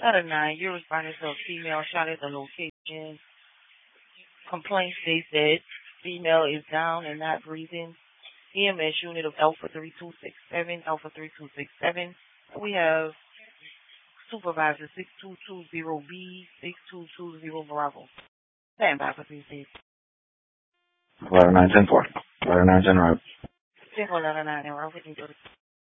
Out of 9, you're responding to a female shot at the location. Complaint states that female is down and not breathing. EMS unit of Alpha 3267, Alpha 3267. We have Supervisor 6220B, 6220 Bravo. Stand by for 3 6. Ladder 910 4. Ladder 910 right. 10 4, Ladder 9 and route 1530.